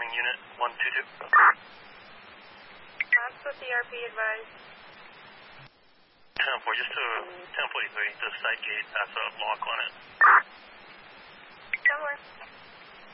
incoming unit 122. Split DRP advised. 10-4, just to 1043, the side gate, that's a lock on it. Somewhere.